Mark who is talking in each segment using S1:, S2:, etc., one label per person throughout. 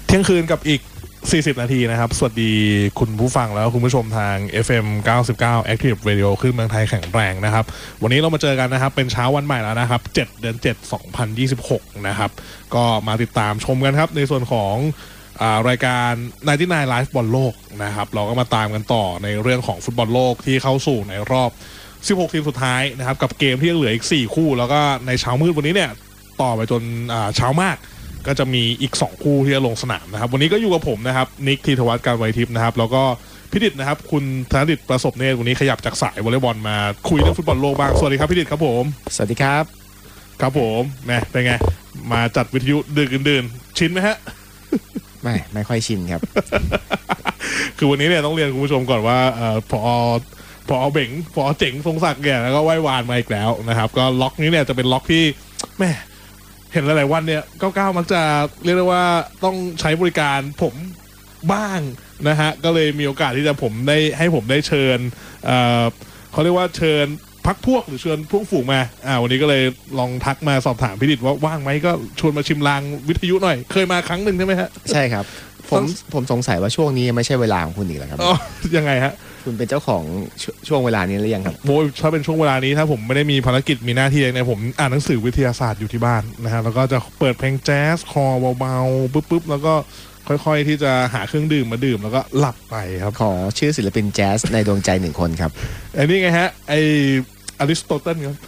S1: เที่ยงคืนกับอีก40นาทีนะครับสวัสดีคุณผู้ฟังแล้วคุณผู้ชมทาง FM 99 Active Radio ขึ้นเมืองไทยแข็งแรงนะครับวันนี้เรามาเจอกันนะครับเป็นเช้าวันใหม่แล้วนะครับ7 เดือน 7 2026นะครับก็มาติดตามชมกันครับในส่วนของรายการ99 Live บอลโลกนะครับเราก็มาตามกันต่อในเรื่องของฟุตบอลโลกที่เข้าสู่ในรอบ16ทีมสุดท้ายนะครับกับเกมที่ยังเหลืออีก4คู่แล้วก็ในเช้ามืดวันนี้เนี่ยต่อไปจนเช้ามากก็จะมีอีก2คู่ที่จะลงสนามนะครับวันนี้ก็อยู่กับผมนะครับนิกธีรวัฒน์การไวทิพย์นะครับแล้วก็พิดิษฐ์นะครับคุณธนดิษฐ์ประสบเนตรวันนี้ขยับจากสายวอลเลย์บอลมาคุยเรื่องฟุตบอลโลกบ้างสวัสดีครับพิดิษฐ์ครับผม
S2: สวัสดีครับ
S1: ครับผมเป็นไงมาจัดวิทยุดึกดื่นชินไหมฮะ
S2: ไม่ค่อยชินครับ
S1: คือวันนี้เนี่ยต้องเรียนคุณผู้ชมก่อนว่าพอเบ่งพอเจ๋งทรงศักดิ์เนี่ยแล้วก็ไหว้วานมาอีกแล้วนะครับก็ล็อกนี้เนี่ยจะเป็นล็อกที่แม่เห็นหลายๆวันเนี่ย99มักจะเรียกได้ว่าต้องใช้บริการผมบ้างนะฮะก็เลยมีโอกาสที่จะผมได้เชิญเขาเรียกว่าเชิญพักพวกหรือเชิญพวกฝูงมาวันนี้ก็เลยลองทักมาสอบถามพี่ดิษฐ์ว่าว่างไหมก็ชวนมาชิมลางวิทยุหน่อยเคยมาครั้งหนึ่งใช่ไหมฮะ
S2: ใช่ครับผมสงสัยว่าช่วงนี้ไม่ใช่เวลาของคุณอีกแล้วครับ
S1: ยังไงฮะ
S2: คุณเป็นเจ้าของช่วงเวลานี้หรือยังครับ
S1: โอ้ยถ้าเป็นช่วงเวลานี้ถ้าผมไม่ได้มีภารกิจมีหน้าที่เนี่ยผมอ่านหนังสือวิทยาศาสตร์อยู่ที่บ้านนะฮะแล้วก็จะเปิดเพลงแจ๊สคอเบาๆปุ๊บแล้วก็ค่อยๆที่จะหาเครื่องดื่มมาดื่มแล้วก็หลับไปครับ
S2: ขอชื่อศิลปินแจ๊สในดวงใจ1คนครับ
S1: ไอ้นี่ไงฮะไออริสโตเติลครับ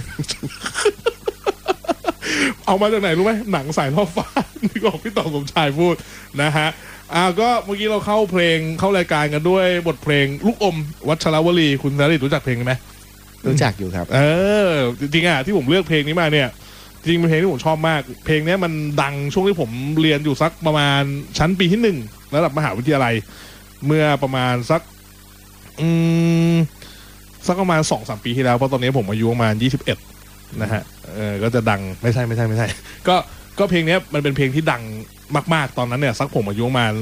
S1: เอามาจากไหนรู้ไหมหนังสายล่อฟ้าที่บอกพี่ต่อสมชายพูดนะฮะก็เมื่อกี้เราเข้ารายการกันด้วยบทเพลงลูกอมวัชรวลีคุณธนดิษฐ์รู้จักเพลงไหม
S2: รู้จักอยู่ครับ
S1: จริงๆที่ผมเลือกเพลงนี้มาเนี่ยจริงเป็นเพลงที่ผมชอบมากเพลงนี้มันดังช่วงที่ผมเรียนอยู่สักประมาณชั้นปีที่1ระดับมหาวิทยาลัยเมื่อประมาณสักประมาณ 2-3 ปีที่แล้วเพราะตอนนี้ผมอายุประมาณ21นะฮะก็จะดังไม่ใช่ก็เพลงนี้มันเป็นเพลงที่ดังมากๆตอนนั้นเนี่ยสักผมอายุประมาณ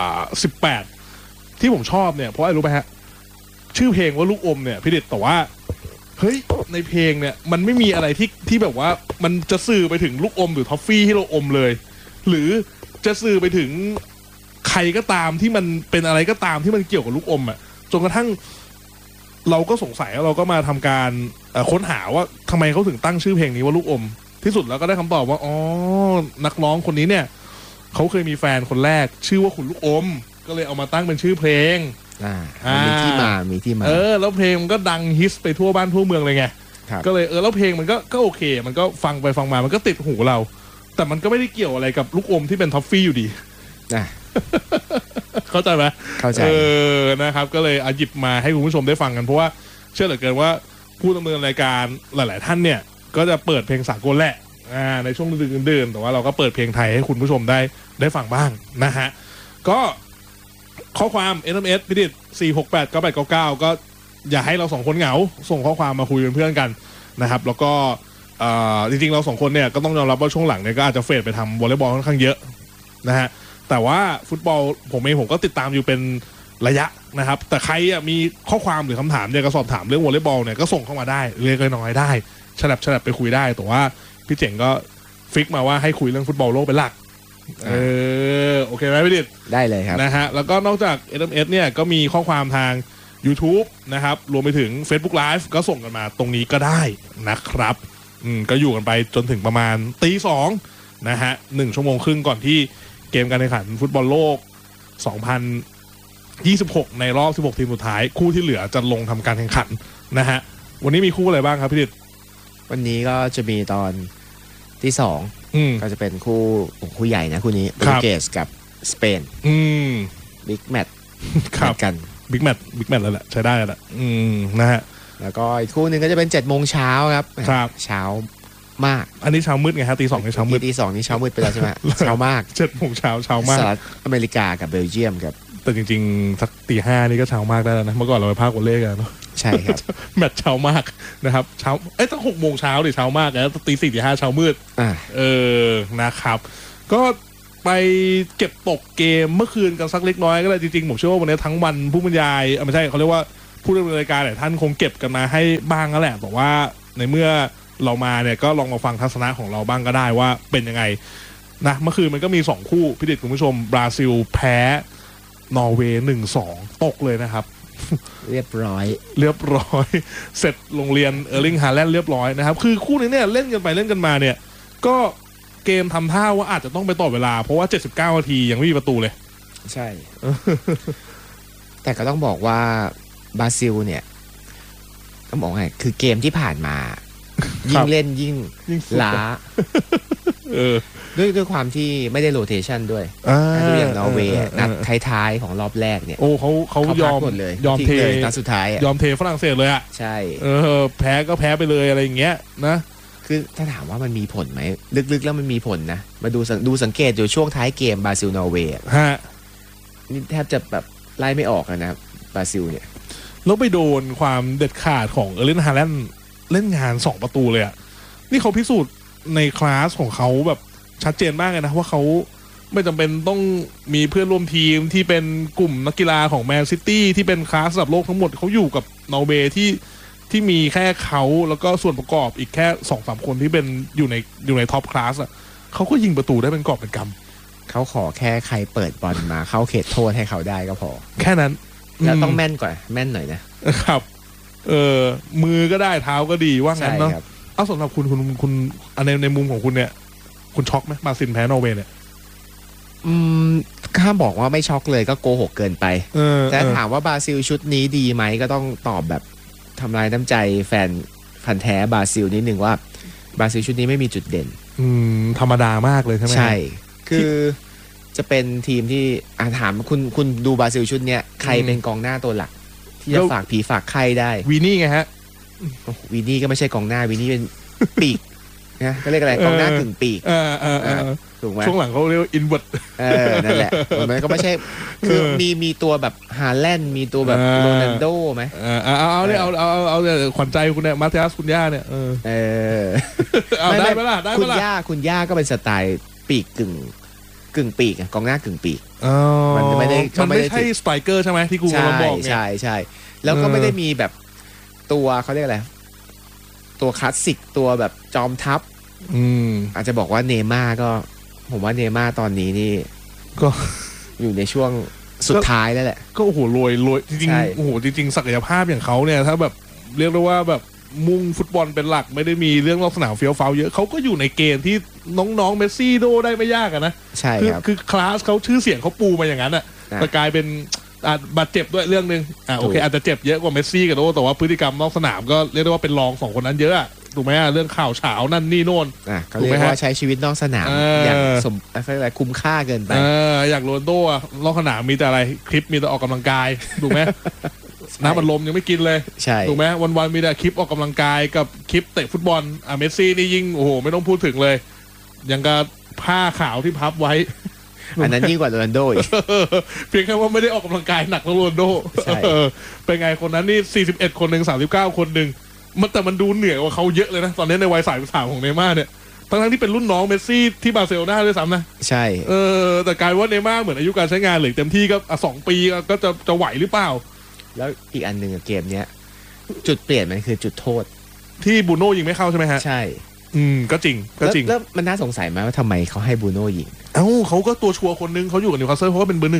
S1: 18ที่ผมชอบเนี่ยเพราะอะไรรู้ไหมฮะชื่อเพลงว่าลูกอมเนี่ยพี่เด็ดแต่ว่าเฮ้ยในเพลงเนี่ยมันไม่มีอะไรที่แบบว่ามันจะสื่อไปถึงลูกอมหรือทอฟฟี่ที่เราอมเลยหรือจะสื่อไปถึงใครก็ตามที่มันเป็นอะไรก็ตามที่มันเกี่ยวกับลูกอมอ่ะจนกระทั่งเราก็สงสัยเราก็มาทำการค้นหาว่าทำไมเขาถึงตั้งชื่อเพลงนี้ว่าลูกอมที่สุดแล้วก็ได้คำตอบว่าอ๋อนักร้องคนนี้เนี่ยเขาเคยมีแฟนคนแรกชื่อว่าคุณลูกอมก็เลยเอามาตั้งเป็นชื่อเพลง
S2: มีที่มา
S1: แล้วเพลงมันก็ดังฮิตไปทั่วบ้านทั่วเมืองเลยไงก็เลยแล้วเพลงมันก็โอเคมันก็ฟังไปฟังมามันก็ติดหูเราแต่มันก็ไม่ได้เกี่ยวอะไรกับลูกอมที่เป็นท็อฟฟี่อยู่ดีเข้าใจไหม
S2: เข้าใจ
S1: นะครับก็เลยหยิบมาให้คุณผู้ชมได้ฟังกันเพราะว่าเชื่อเหลือเกินว่าผู้ดำเนินรายการหลายๆท่านเนี่ยก็จะเปิดเพลงสากลแหละในช่วงดึกๆแต่ว่าเราก็เปิดเพลงไทยให้คุณผู้ชมได้ฟังบ้างนะฮะก็ข้อความ SMS พิดิษฐ์4689899ก็อย่าให้เรา2คนเหงาส่งข้อความมาคุยเป็นเพื่อนกันนะครับแล้วก็จริงๆเรา2คนเนี่ยก็ต้องยอมรับว่าช่วงหลังเนี่ยก็อาจจะเฟดไปทำวอลเลย์บอลค่อนข้างเยอะนะฮะแต่ว่าฟุตบอลผมก็ติดตามอยู่เป็นระยะนะครับแต่ใครมีข้อความหรือคำถามเนี่ยก็สอบถามเรื่องวอลเลย์บอลเนี่ยก็ส่งเข้ามาได้เล็กน้อยได้ฉลับไปคุยได้แต่ว่าพี่เจ๋งก็ฟิกมาว่าให้คุยเรื่องฟุตบอลโลกเป็นหลักโอเคไหมพี่ดิษฐ์
S2: ได้เลยครับ
S1: นะฮะแล้วก็นอกจาก SMS เนี่ยก็มีข้อความทาง YouTube นะครับรวมไปถึง Facebook Live ก็ส่งกันมาตรงนี้ก็ได้นะครับก็อยู่กันไปจนถึงประมาณ 2:00 นะฮะ1 ชั่วโมงครึ่งก่อนที่เกมการแข่งขันฟุตบอลโลก2026ในรอบ16ทีมสุดท้ายคู่ที่เหลือจะลงทำการแข่งขันนะฮะวันนี้มีคู่อะไรบ้างครับพี่ดิษฐ์
S2: วันนี้ก็จะมีตอนที่2ก็จะเป็นคู่ใหญ่นะคู่นี้โปรตุเกสกับสเปนบิ๊กแมตช์กัน
S1: บิ๊กแมตช์แล้วแหละใช้ได้แล้วแหละนะฮะ
S2: แล้วก็อีกคู่นึงก็จะเป็น 7:00 น.ครับเช้ามาก
S1: อันนี้เช้ามืดไงฮะ 2:00 น.เช้ามืด
S2: 2:00 น.นี่เช้ามืดไปแล้วใช่ไหมเช้ามาก
S1: 7:00 น.เช้ามาก
S2: สหรัฐอเมริกากับเบลเยียมครับ
S1: แต่จริงๆสัก 5:00 น.นี่ก็เช้ามากได้แล้วนะเมื่อก่อนเราไปพากย์วอลเลย์กันเนาะ
S2: ใช่ครับ
S1: แมตช์เช้ามากนะครับเช้าตั้ง 6:00 น.เช้าดิเช้ามากแล้วตี 4 ตี 5 เช้ามืดนะครับก็ไปเก็บตกเกมเมื่อคืนกันสักเล็กน้อยก็ได้จริงๆผมเชื่อว่าวันนี้ทั้งวันผู้บรรยายไม่ใช่เขาเรียกว่าผู้ดำเนินรายการหลายท่านคงเก็บกันมาให้บ้างแล้วแหละแต่ว่าในเมื่อเรามาเนี่ยก็ลองมาฟังทัศนะของเราบ้างก็ได้ว่าเป็นยังไงนะเมื่อคืนมันก็มี2คู่พี่ดิษฐ์คุณผู้ชมบราซิลแพ้นอร์เวย์ 1-2 ตกเลยนะครับ
S2: เรียบร้อย
S1: เสร็จโรงเรียนเออร์ลิงฮาแลนด์เรียบร้อยนะครับคือคู่นี้เนี่ยเล่นกันไปเล่นกันมาเนี่ยก็เกมทำท่าว่าอาจจะต้องไปต่อเวลาเพราะว่า79นาทียังไม่มีประตูเลย
S2: ใช่ แต่ก็ต้องบอกว่าบราซิลเนี่ยต้องบอกไงคือเกมที่ผ่านมายิ่งเล่นยิ่งล้าด้วยความที่ไม่ได้โรเทชันด้วยดูอย่างนอร์เวย์นัดท้ายๆของรอบแรกเนี่ย
S1: โอ้เขายอม
S2: หมดเลย
S1: ยอมเท
S2: นัดสุดท้าย
S1: ยอมเทฝรั่งเศสเลยอ่ะ
S2: ใช่
S1: แพ้ก็แพ้ไปเลยอะไรอย่างเงี้ยนะ
S2: คือถ้าถามว่ามันมีผลไหมลึกๆแล้วมันมีผลนะมาดูสังเกตอยู่ช่วงท้ายเกมบราซิลนอร์เวย์นี่แทบจะแบบไล่ไม่ออกนะบราซิลเนี่ย
S1: แล้วไปโดนความเด็ดขาดของเออร์ลิงฮาแลนด์เล่นงาน2ประตูเลยอ่ะนี่เขาพิสูจน์ในคลาสของเขาแบบชัดเจนมากเลยนะว่าเขาไม่จำเป็นต้องมีเพื่อนร่วมทีมที่เป็นกลุ่มนักกีฬาของแมนซิตี้ที่เป็นคลาสระดับโลกทั้งหมดเขาอยู่กับนอร์เวย์ที่มีแค่เขาแล้วก็ส่วนประกอบอีกแค่ 2-3 คนที่เป็นอยู่ในท็อปคลาสอ่ะเขาก็ยิงประตูได้เป็นกอบเป็นกำ
S2: เขาขอแค่ใครเปิดบอลมาเข้าเขตโทษให้เขาได้ก็พอ
S1: แค่นั้น
S2: แล้วต้องแม่นก่อนแม่นหน่อย
S1: นะครับมือก็ได้เท้าก็ดีว่างั้นเนาะเอาสำหรับคุณในมุมของคุณเนี่ยคุณช็อกไหมบราซิลแพ้นอร์เวย์เนี่ย
S2: ข้าบอกว่าไม่ช็อกเลยก็โกหกเกินไปแต่ถามว่าบราซิลชุดนี้ดีไหมก็ต้องตอบแบบทำลายน้ำใจแฟนพันธุ์แท้บราซิลนิดหนึ่งว่าบราซิลชุดนี้ไม่มีจุดเด่น
S1: ธรรมดามากเลยใช่ไหม
S2: ใช่คือจะเป็นทีมที่ถามคุณดูบราซิลชุดเนี้ยใครเป็นกองหน้าตัวหลักที่จะฝากผีฝากไข้ได้
S1: วีนี่ไงฮะ
S2: วีนี่ก็ไม่ใช่กองหน้าวีนี่เป็นปีกนะก็เรียกอะไรกองหน้ากึ่งปีกถูกไหม
S1: ช่วงหลังเขาเรียกอินเวอร์ต
S2: นั่นแหละมันก็ไม่ใช่คือมีตัวแบบฮาแลนด์มีตัวแบบโรนัลโดไหม
S1: เอาขวัญใจคุณเนี่ยมาเทอัสคุณย่าเนี่ยเอาได้ไหมล่ะได้ไหมล่ะ
S2: คุณย่าก็เป็นสไตล์ปีกกึ่งปีกกองหน้ากึ่งปีก
S1: มันไม่ใช่สไตรเกอร์ใช่ไหมที่กูกำลังบอกเนี่ย
S2: ใช่แล้วก็ไม่ได้มีแบบตัวเขาเรียกอะไรตัวคลาสสิกตัวแบบจอมทัพอาจจะบอกว่าเนม่าก็ผมว่าเนม่าตอนนี้นี่
S1: ก็
S2: อยู่ในช่วงสุดท้ายแล้วแหละ
S1: ก็โอ้โหรวยจริงๆโอ้โหจริงๆศักยภาพอย่างเขาเนี่ยถ้าแบบเรียกได้ว่าแบบมุ่งฟุตบอลเป็นหลักไม่ได้มีเรื่องรอบสนามเฟี้ยวฟ้าวเยอะเขาก็อยู่ในเกณฑ์ที่น้องๆเมสซี่โดได้ไม่ยากนะ
S2: ใช่ครับ
S1: คือคลาสเขาชื่อเสียงเขาปูมาอย่างนั้นอ่ะแต่กลายเป็นบาดเจ็บด้วยเรื่องนึงโอเคอาจจะเจ็บเยอะกว่าเมสซี่กับโดแต่ว่าพฤติกรรมนอกสนามก็เรียกได้ว่าเป็นรอง2คนนั้นเยอะถูกไหมเรื่องข่าวเฉานั่นนี่โน่น
S2: เขาเรียกว่าใช้ชีวิตนอกสนามอย่างอะไรคุ้มค่าเกินไป
S1: อย่างโรนโดนอกสนามมีแต่อะไรคลิปมีแต่ออกกำลังกายถูกไหมน้ำมันลมยังไม่กินเลยถูกไหมวันๆมีแต่คลิปออกกำลังกายกับคลิปเตะฟุตบอลเมสซี่นี่ยิ่งโอ้โหไม่ต้องพูดถึงเลยยังกับผ้าขาวที่พับไว้
S2: อันนั้นยิ่งกว่าโรนัลโดอีก
S1: เพียงแค่ว่าไม่ได้ออกกำลังกายหนักเท่าโรนัลโดเป็นไงคนนั้นนี่41คนหนึ่ง39คนหนึ่งแต่มันดูเหนื่อยกว่าเขาเยอะเลยนะตอนนี้ในวัย33ของเนย์ม่าร์เนี่ยทั้งที่เป็นรุ่นน้องเมสซี่ที่บาร์เซโลนาด้วยซ้ำนะ
S2: ใช่
S1: แต่กลายว่าเนย์ม่าร์เหมือนอายุการใช้งานเหลือเต็มที่ก็2 ปีก็จะไหวหรือเปล่า
S2: แล้วอีกอันหนึ่งเกมเนี้ยจุดเปลี่ยนมันคือจุดโทษ
S1: ที่บูโน่ยิงไม่เข้าใช่ไหมฮะ
S2: ใช่
S1: ก็จริง
S2: แล้วมันน่าสงสัยไหมว่าทำไมเขาให้บูโน่ยิง
S1: เขาก็ตัวชัวร์คนนึงเขาอยู่กับนิวคาสเซิลเพราะว่าเป็นเบอร์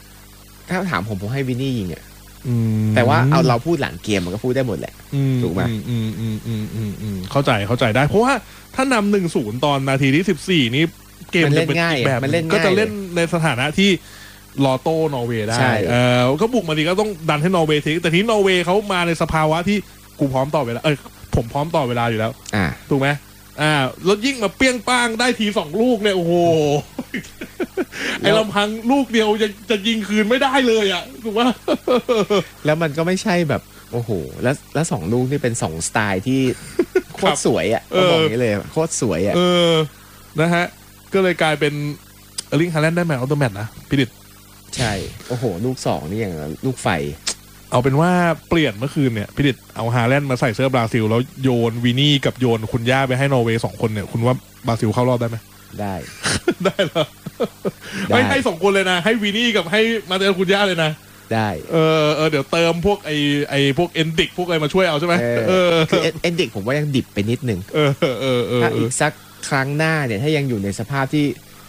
S1: 1
S2: ถ้าถามผมให้วินนี่ยิงแต่ว่าเอาเราพูดหลังเกมมันก็พูดได้หมดแหละถูกไหม
S1: เข้าใจได้เพราะว่าถ้านำ1-0ตอนนาทีที่14นี้เกม
S2: จะเป็นอีกแบบ
S1: ก็จะเล่นในสถานะที่รอโต้นอร์เวย์ได้ก็บุกมาดีก็ต้องดันให้นอร์เวย์ทิ้งแต่ที่นอร์เวย์เขามาในสภาวะที่กูพร้อมต่อเวลาผมพร้อมต่อเวลาอยู่แล้วถูกไหมแล้วยิ่งมาเปี้ยงป้างได้ที2 ลูกเนี่ยโอ้โหไอ้ลำพังลูกเดียวจะยิงคืนไม่ได้เลยอ่ะถูกป่ะ
S2: แล้วมันก็ไม่ใช่แบบโอ้โหแล้ว2 ลูกนี่เป็น2 สไตล์ที่โคตรสวยอ่ะก็บอกอย่างนี้เลยโคตรสวยอ่ะ
S1: นะฮะก็เลยกลายเป็นเออร์ลิงฮาแลนด์ได้แมตช์ออฟเดอะแมตช์นะพี่ดิษฐ์
S2: ใช่โอ้โหลูก2นี่อย่างลูกไฟ
S1: เอาเป็นว่าเปลี่ยนเมื่อคืนเนี่ยพี่ดิษฐ์เอาฮาแลนด์มาใส่เสื้อบราซิลแล้วโยนวินี่กับโยนคุณย่าไปให้นอร์เวย์2 คนเนี่ยคุณว่าบราซิลเข้ารอบได้ไหม
S2: ได้
S1: เหรอไม่ให้2 คนเลยนะให้วินี่กับให้มาเตอร์คุณย่าเลยนะ
S2: ได้
S1: เดี๋ยวเติมพวกพวกเอนดิกพวกอะไรมาช่วยเอาใช่ไหม
S2: คือเอนดิกผมว่ายังดิบไปนิดนึงถ้าอีกสักครั้งหน้าเนี่ยถ้ายังอยู่ในสภาพที่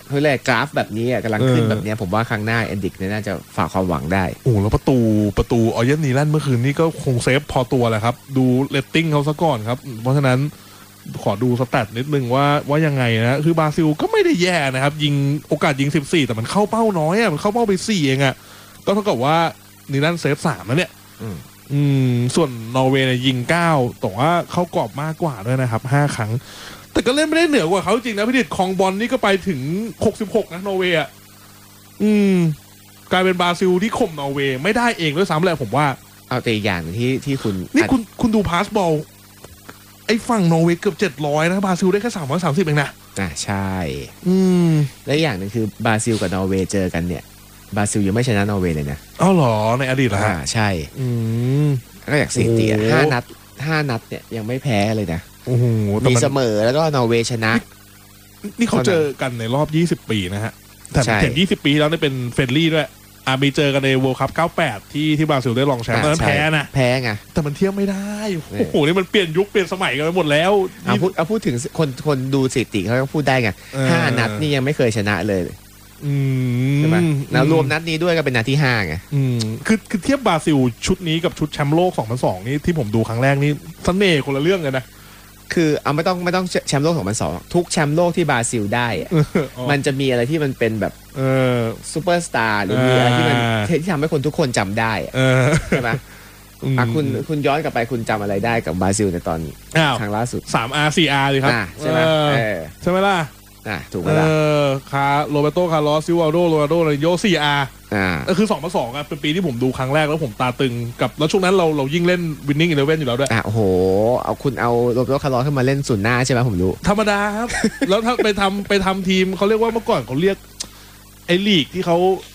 S2: เพื่อแลกกราฟแบบนี้กำลังขึ้นแบบนี้ผมว่าครั้งหน้าเอนดิกเนี่ยน่าจะฝากความหวังได้
S1: โอ้แล้วประตูออเยนนีแลนด์เมื่อคืนนี้ก็คงเซฟพอตัวแหละครับดูเรตติ้งเขาซะก่อนครับเพราะฉะนั้นขอดูสแตทนิดนึงว่ายังไงนะคือบราซิลก็ไม่ได้แย่นะครับยิงโอกาสยิง14แต่มันเข้าเป้าน้อยมันเข้าเป้าไป4เองก็เท่ากับว่านีแลนด์เซฟ3แล้วเนี่ยส่วนนอร์เวย์เนี่ยยิง9แต่ว่าเข้ากรอบมากกว่าด้วยนะครับ5ครั้งแต่ก็เล่นไม่ได้เหนือกว่าเขาจริงนะพี่ดิษคองบอลนี่ก็ไปถึง66นะนอร์เวย์กลายเป็นบราซิลที่ข่มนอร์เวย์ไม่ได้เองด้วยซ้ำแหละผมว่า
S2: เอาแต่อย่างที่คุณ
S1: นี่คุณดูพาสบอลไอ้ฝั่งนอร์เวย์เกือบ700นะบราซิลได้แค่330เองนะ
S2: ใช่และอย่างหนึ่งคือบราซิลกับนอร์เวย์เจอกันเนี่ยบราซิลยังไม่ชนะนอร์เวย์เลยนะ
S1: อ้าวเหรอในอดีตเหรอ
S2: ใช่ก็อย่างสถิติ5 นัดเนี่ยยังไม่แพ้เลยนะมีเสมอแล้วก็นอร์เวย์ชนะ
S1: นี่เขาเจอกันในรอบ20ปีนะฮะแต่ถึง20ปีแล้วนี่เป็นเฟรนลี่ด้วยมีเจอกันใน World Cup 98ที่บราซิลได้รองแชมป์ตอนนั้นแพ้นะ
S2: แพ้ไง
S1: แต่มันเทียบไม่ได้โอ้โหนี่มันเปลี่ยนยุคเปลี่ยนสมัยกันไปหมดแล้ว
S2: พูดถึงคนดูสถิติเขาก็พูดได้ไง5 นัดนี่ยังไม่เคยชนะเลยใช่ไหมแล้วรวมนัดนี้ด้วยก็เป็นนัดที่5ไง
S1: คือเทียบบราซิลชุดนี้กับชุดแชมป์โลก2002นี่ที่ผมดูครั้งแรกนี่เสน่ห์คนละเรื่องเลยนะ
S2: คือไม่ต้องแชมป์โลก2002ทุกแชมป์โลกที่บราซิลได้มันจะมีอะไรที่มันเป็นแบบซูเปอร์สตาร์หรือมีอะไรที่มันที่ทำให้คนทุกคนจำได้ใช่ไหมคุณย้อนกลับไปคุณจำอะไรได้กับบราซิลในตอนครั้งล่าสุด
S1: 3R 4R เลยครับ
S2: ใช่ไหม
S1: ใช่ไหมล่ะ
S2: ถูกไหมล่ะ
S1: โรเบโตคาร์ลอสซิวาโดโรนัลโดโย 4R ก็คือ2-2เป็นปีที่ผมดูครั้งแรกแล้วผมตาตึงกับแล้วช่วงนั้นเรายิ่งเล่น Winning Eleven อยู่แล้วด้วย
S2: โอ้โหคุณเอาโรเบโตคาร์ลอสขึ้นมาเล่นศูนย์หน้าใช่ไหมผมรู้
S1: ธรรมดาครับแล้วถ้าไปทำทีมเขาเรียกว่าเมื่อก่อนเขาเรียกไอ้ลีกที่เขา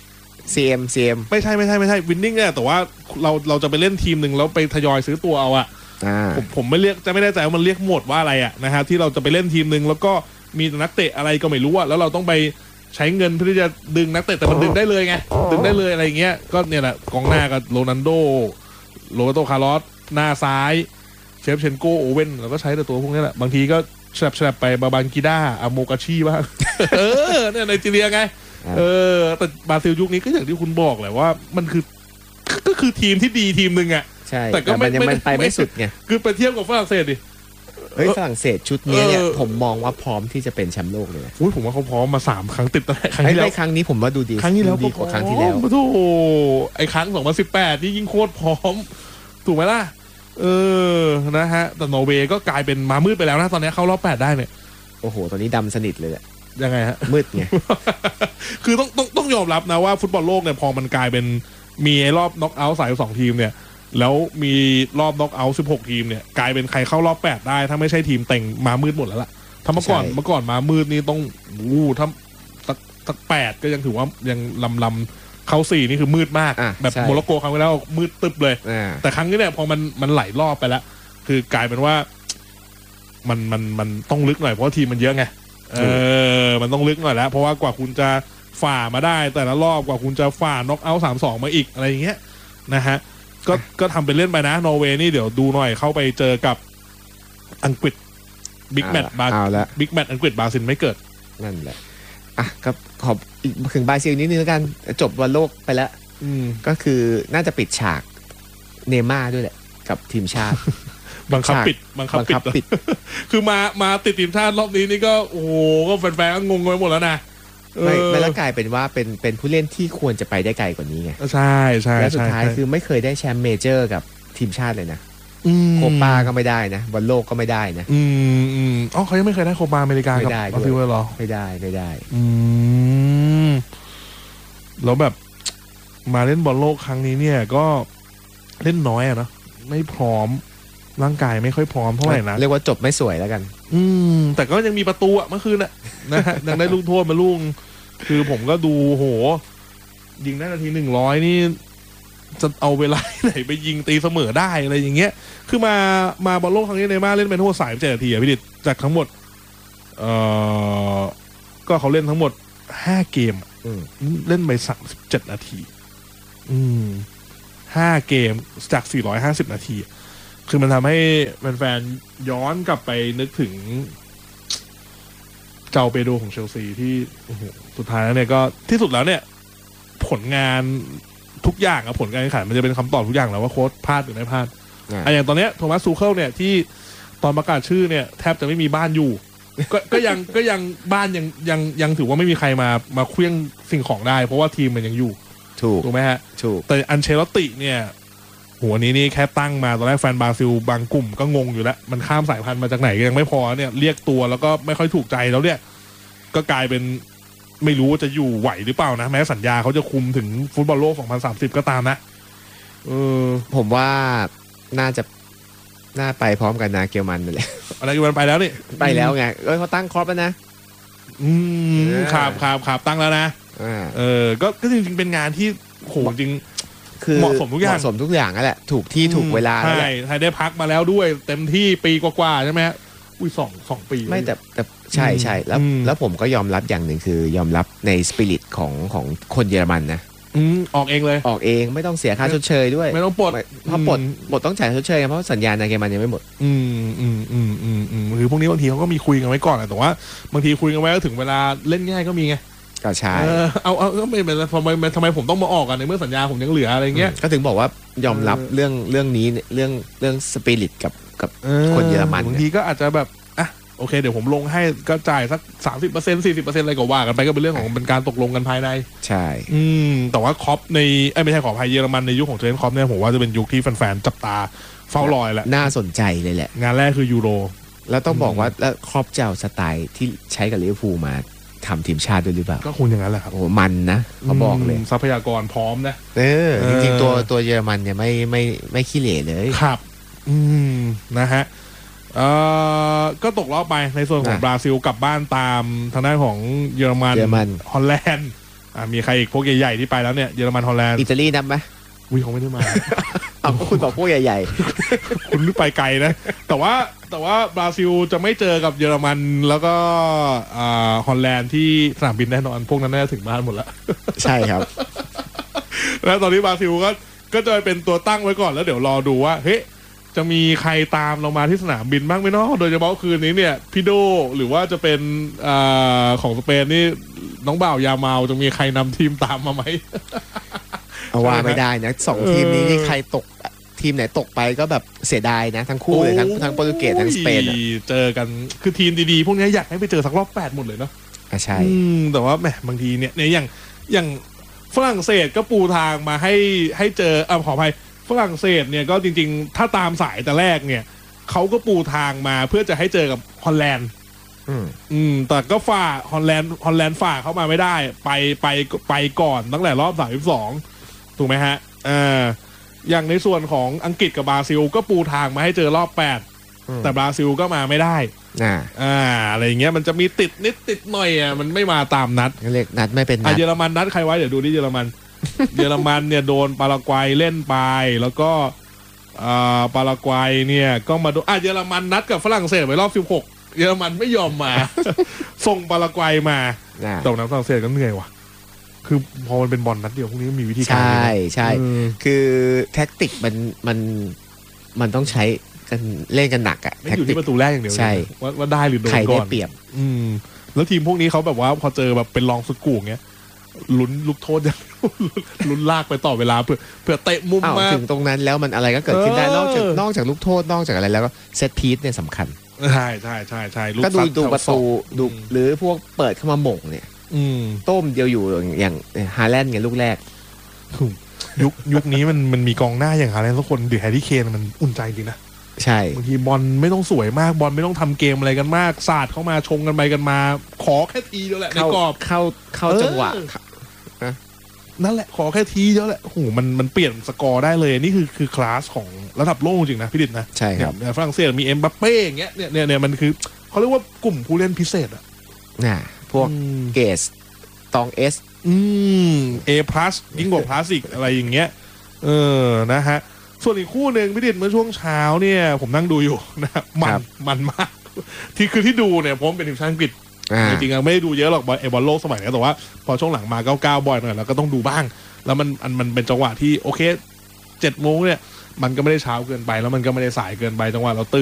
S2: CM
S1: ไม่ใช่ Winning เนี่ยแต่ว่าเราจะไปเล่นทีมหนึ่งแล้วไปทยอยซื้อตัวเอาผมไม่เรียกจะไม่แน่ใจว่ามันเรียกหมวดว่าอะไรนะฮะที่เราจะไปเล่นทีมหนึ่งแล้วก็มีนักเตะอะไรก็ไม่รู้แล้วเราต้องไปใช้เงินเพื่อที่จะดึงนักเตะแต่มันดึงได้เลยไงดึงได้เลยอะไรเงี้ยก็เนี่ยแหละกองหน้ากับโรนัลโดโรเบโตคาร์ลอสหน้าซ้ายเชฟเชนโกโอเว่นเราก็ใช้แต่ตัวพวกนี้แหละบางทีก็แฉลบไปบาบังกิด้าอาโมกาชิบ้างเนี่ยไนจีเรียไงแต่บราซิลยุคนี้ก็อย่างที่คุณบอกแหละว่ามันคือทีมที่ดีทีมหนึ่ง
S2: ใช่แต่ก็มันไปไม่สุดไง
S1: คือไปเทียบกับฝรั่งเศสดิ
S2: ฝรั่งเศสชุดนี้เนี่ยผมมองว่าพร้อมที่จะเป็นแชมป์โลกเลย
S1: ผมว่าเขาพร้อมมา3 ครั้งติดครั้ง
S2: ที่
S1: แล้ว
S2: ครั้งนี้ผมว่าดูดี
S1: ครั้งที่แล้ว
S2: ดีกว่าครั้งที่แล้ว
S1: โอ้โหไอ้ครั้ง2018นี่ยิ่งโคตรพร้อมถูกไหมล่ะนะฮะแต่นอร์เวย์ก็กลายเป็นมามืดไปแล้วนะตอนนี้เข้ารอบ8ได้เนี่ย
S2: โอ้โหตอนนี้ดำสนิทเลย
S1: ยังไงฮะ
S2: มืดไง
S1: คือต้องยอมรับนะว่าฟุตบอลโลกเนี่ยพอมันกลายเป็นมีรอบน็อกเอาท์สาย2 ทีมเนี่ยแล้วมีรอบน็อกเอาท์16 ทีมเนี่ยกลายเป็นใครเข้ารอบ8ได้ถ้าไม่ใช่ทีมเต็งมามืดหมดแล้วล่ะถ้าเมื่อก่อนมามืดนี่ต้องถ้าสัก8ก็ยังถือว่ายังลำเข้า4นี่คือมืดมากแบบโมร็อกโกครั้งที่แล้วมืดตึบเลยแต่ครั้งนี้เนี่ยพอมันไหลรอบไปแล้วคือกลายเป็นว่ามันต้องลึกหน่อยเพราะทีมมันเยอะไงมันต้องลึกหน่อยแล้วเพราะว่ากว่าคุณจะฝ่ามาได้แต่ละรอบกว่าคุณจะฝ่าน็อกเอาท์ 3-2 มาอีกอะไรอย่างเงี้ยนะฮะก็ทำเป็นเล่นไปนะนอร์เวย์นี่เดี๋ยวดูหน่อยเข้าไปเจอกับอังกฤษบิ๊กแมตช์บิ๊กแมตช์อังกฤษบราซิลไม่เกิด
S2: นั่นแหละครับขอบอีกถึงบราซิลนิดนึงแล้วกันจบบอลโลกไปแล้วก็คือน่าจะปิดฉากเนม่าด้วยแหละกับทีมชาติ
S1: บังคับปิดคือมาติดทีมชาติรอบนี้นี่ก็โอ้โหก็แฟนๆก็งงไปหมดแล้วนะ
S2: ไม่แล้วกลายเป็นว่าเป็นผู้เล่นที่ควรจะไปได้ไกลกว่านี้ไง
S1: ใช่
S2: และสุดท้ายคือไม่เคยได้แชมป์เมเจอร์กับทีมชาติเลยนะโคปาก็ไม่ได้นะบอลโลกก็ไม่ได้นะ
S1: เขายังไม่เคยได้โคปาอเมริกากับบราซิลเลยหรอ
S2: ไม่ได้
S1: แล้วแบบมาเล่นบอลโลกครั้งนี้เนี่ยก็เล่นน้อยนะไม่พร้อมร่างกายไม่ค่อยพร้อมเท่าไหร่นะ
S2: เรียกว่าจบไม่สวยแล้วกัน
S1: แต่ก็ยังมีประตูเมื่อคืนนะฮะยังได้ลูกโทษมาลูกคือผมก็ดูโหยิงได้นาที100นี่จะเอาเวลาไหนไปยิงตีเสมอได้อะไรอย่างเงี้ยคือมาบอลโลกครั้งนี้เนย์ม่าร์เล่นเป็นทั้งหมด37 นาทีพี่ดิษจากทั้งหมดก็เขาเล่นทั้งหมด5 เกมเล่นไป37 นาที5 เกมจาก450 นาทีคือมันทำให้แฟนๆย้อนกลับไปนึกถึงเจ้าเปโดของเชลซีที่สุดท้ายแล้วเนี่ยก็ที่สุดแล้วเนี่ยผลงานทุกอย่างผลการแข่งขันมันจะเป็นคำตอบทุกอย่างแล้วว่าโค้ชพลาดหรือไม่พลาดอย่างตอนเนี้ยโทมัสซูเคิลเนี่ยที่ตอนประกาศชื่อเนี่ยแทบจะไม่มีบ้านอยู่ก็ยังบ้านยังถือว่าไม่มีใครมาเคลื่องสิ่งของได้เพราะว่าทีมมันยังอยู่ถูกไหมฮะ
S2: ถูก
S1: แต่อันเชลติเนี่ยหัวนี้นี่แค่ตั้งมาตอนแรกแฟนบราซิลบางกลุ่มก็งงอยู่แล้วมันข้ามสายพันธุ์มาจากไหนก็ยังไม่พอเนี่ยเรียกตัวแล้วก็ไม่ค่อยถูกใจแล้วเนี่ยก็กลายเป็นไม่รู้ว่าจะอยู่ไหวหรือเปล่านะแม้สัญญาเขาจะคุมถึงฟุตบอลโลก2030ก็ตามนะ
S2: ผมว่าน่าไปพร้อมกันนะเกียวมันนั่นแหละ
S1: อะไรเกียวมันไปแล้วนี่
S2: ไปแล้วไงเขาตั้งครอปแล้วนะ
S1: ครับตั้งแล้วนะก็จริงๆเป็นงานที่โหจริงคือเหมาะสมทุกอย่าง
S2: นั่นแหละถูกที่ถูกเวลา
S1: ใช่ไทยได้พักมาแล้วด้วยเต็มที่ปีกว่าๆใช่ไหมอุ้ยสองปี
S2: ไม่แต่ใช่แล้วผมก็ยอมรับอย่างหนึ่งคือยอมรับในสปิริตของคนเยอรมันนะ
S1: ออกเองเลย
S2: ออกเองไม่ต้องเสียค่าชดเชยด้วย
S1: ไม่ต้องปลด
S2: เพราะปลดต้องจ่ายชดเชยเพราะสัญญาในเกมมันยังไม่หมด
S1: คือพวกนี้บางทีเขาก็มีคุยกันไว้ก่อนแต่ว่าบางทีคุยกันไว้แล้วถึงเวลาเล่นง่ายก็มีไง
S2: ก็ใช่
S1: เอาก็ไม่เป็นทำไมผมต้องมาออกกันในเมื่อสัญญาผมยังเหลืออะไรเงี้ย
S2: ก็ถึงบอกว่ายอมรับเรื่องนี้เรื่องสปิริตกับคนเยอรมัน
S1: บางทีก็อาจจะแบบโอเคเดี๋ยวผมลงให้ก็จ่ายสัก 30% 40% อะไรก็ว่ากันไปก็เป็นเรื่องของเป็นการตกลงกันภายใน
S2: ใช่
S1: แต่ว่าคอปในไม่ใช่ขอพายเยอรมันในยุคของเทรนคอปเนี่ยผมว่าจะเป็นยุคที่แฟนๆจับตาเฝ้ารอแหละ
S2: น่าสนใจเลยแหละ
S1: งานแรกคือยูโร
S2: แล้วต้องบอกว่าแล้วครอปเจ้าสไตล์ที่ใช้กับลิเวอร์พูลมาทำทีมชาติด้วยหรือเปล่า
S1: ก็คงอย่างนั้นแหละครับ
S2: โอ้มันนะเขาบอกเลย
S1: ทรัพยากรพร้อมนะ
S2: จริงๆตัวเยอรมันเนี่ยไม่ขี้เหร่เลย
S1: ครับนะฮะก็ตกรอบไปในส่วนของบราซิลกลับบ้านตามทางด้านของเยอรมันฮอลแลนด์มีใครอีกพวกใหญ่ๆที่ไปแล้วเนี่ยเยอรมันฮอลแลนด์
S2: อิตาลีนับไหม
S1: เขาไม่ได้มา
S2: คุณบอกพวกใหญ่
S1: ๆคุณไปไกลนะแต่ว่าบราซิลจะไม่เจอกับเยอรมันแล้วก็ฮอลแลนด์ที่สนามบินแน่นอนพวกนั้นน่าจะถึงบ้านหมดแล้ว
S2: ใช่ครับ
S1: แล้วตอนนี้บราซิลก็จะเป็นตัวตั้งไว้ก่อนแล้วเดี๋ยวรอดูว่าเฮ้ยจะมีใครตามเรามาที่สนามบินบ้างไหมเนาะโดยเฉพาะคืนนี้เนี่ยพี่โดหรือว่าจะเป็นของสเปนนี่น้องบ่าวยาเมาจะมีใครนำทีมตามมาไหม
S2: เอาว่าไม่ได้นะ2ทีมนี้นี่ใครตกทีมไหนตกไปก็แบบเสียดายนะทั้งคู่เลยทั้งโปรตุเกสทั้งสเปน
S1: เจอกันคือทีมดีๆพวกนี้อยากให้ไปเจอสักรอบ8หมดเลยเนาะ
S2: ใช่
S1: แต่ว่าแหมบางทีเนี่ยอย่างฝรั่งเศสก็ปูทางมาให้เจอขออภัยฝรั่งเศสเนี่ยก็จริงๆถ้าตามสายแต่แรกเนี่ยเขาก็ปูทางมาเพื่อจะให้เจอกับฮอลแลนด์แต่ก็ฝ่าฮอลแลนด์ฝ่าเข้ามาไม่ได้ไปก่อนตั้งแต่รอบ32ถูกไหมฮะอย่างในส่วนของอังกฤษกับบราซิลก็ปูทางมาให้เจอรอบ8แต่บราซิลก็มาไม่ได้อะไรอย่างเงี้ยมันจะมีติดนิดติดหน่อยมันไม่มาตามนัด
S2: เรียกนัดไม่เป็นนัด
S1: เยอรมันนัดใครไว้เดี๋ยวดูที่เยอรมันเนี่ยโดนปารากวัยเล่นไปแล้วก็ปารากวัยเนี่ยก็มาโดนเยอรมันนัดกับฝรั่งเศสไปรอบ16เยอรมันไม่ยอมมา ส่งปารากวัยมาตรงนั้นฝรั่งเศสก็เหนื่อยว่ะคือพอมันเป็นบอลนัดเดียวพวกนี้มีวิธีการ
S2: ใช่คือแท็กติกมันต้องใช้กันเล่นกันหนักอ่ะ
S1: ไม่อยู่ที่ประตูแรกอย่างเดียวใช่ว่าได้หรือโดนก่อนใครได้
S2: เปรียบ
S1: แล้วทีมพวกนี้เขาแบบว่าพอเจอแบบเป็นรองสุดกู่เงี้ยลุ้นลูกโทษอย่างลุ้นลากไปต่อเวลาเพื่อเตะมุมมา
S2: ถึงตรงนั้นแล้วมันอะไรก็เกิดขึ้นได้นอกจากลูกโทษนอกจากอะไรแล้วก็เซตพีซเนี่ยสำคัญ
S1: ใช่
S2: ก็ดูประตูดูหรือพวกเปิดเข้ามาหม่งเนี่ยต้มเดียวอยู่อย่างฮาแลนด์ไงลูกแรก
S1: ยุคนี้มันมีกองหน้าอย่างฮาแลนด์ทุกคนดิแฮร์รี่เคนมันอุ่นใจจริงนะ
S2: ใช่
S1: บางทีบอลไม่ต้องสวยมากบอลไม่ต้องทำเกมอะไรกันมากสาดเข้ามาชงกันไปกันมาขอแค่ทีเดียวแหละในกรอบ
S2: เข้าจังหวะ
S1: นั่นแหละขอแค่ทีเดียวแหละโอ้โหมันเปลี่ยนสกอร์ได้เลยนี่คือคลาสของระดับโลกจริงนะพี่ดิษนะ
S2: ใช่ครับ
S1: ฝรั่งเศสมีเอ็มบัปเป้อย่างเงี้ยเนี่ยมันคือเขาเรียกว่ากลุ่มผู้เล่นพิเศษอ่ะ
S2: พวกเกสตองเอส
S1: A+ ยิ่งกว่าพลาสติกอะไรอย่างเงี้ยนะฮะส่วนอีกคู่หนึ่งพี่ดิษเมื่อช่วงเช้าเนี่ยผมนั่งดูอยู่นะมันมากที่ดูเนี่ยผมเป็นทีมชาติอังกฤษจริงๆไม่ได้ดูเยอะหรอกบอลโลกสมัยนี้แต่ว่าพอช่วงหลังมา99บ่อยหน่อยแล้วก็ต้องดูบ้างแล้วมันเป็นจังหวะที่โอเค7 โมงเนี่ยมันก็ไม่ได้เช้าเกินไปแล้วมันก็ไม่ได้สายเกินไปจังหวะเราตื่น